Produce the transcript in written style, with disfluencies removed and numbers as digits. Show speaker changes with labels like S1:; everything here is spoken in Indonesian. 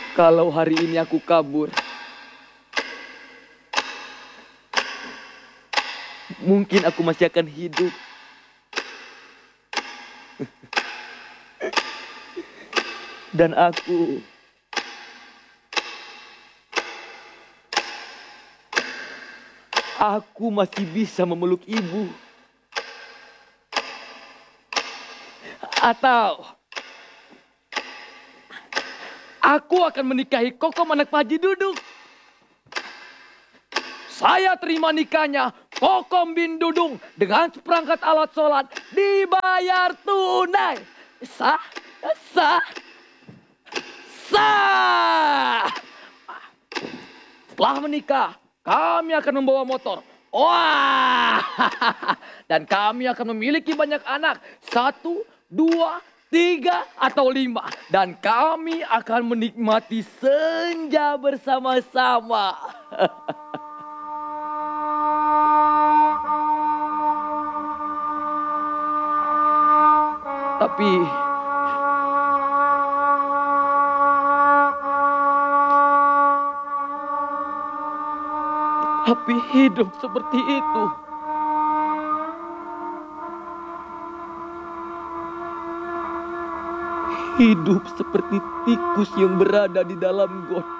S1: Kalau hari ini aku kabur, mungkin aku masih akan hidup. Dan aku masih bisa memeluk ibu. Atau aku akan menikahi Kokom anak Pak Haji Dudung. Saya terima nikahnya Kokom bin Dudung dengan seperangkat alat sholat dibayar tunai. Sah, sah, sah. Setelah menikah, kami akan membawa motor. Wah, dan kami akan memiliki banyak anak. 1, 2, 3, atau 5. Dan kami akan menikmati senja bersama-sama. Tapi hidup seperti itu. Hidup seperti tikus yang berada di dalam got.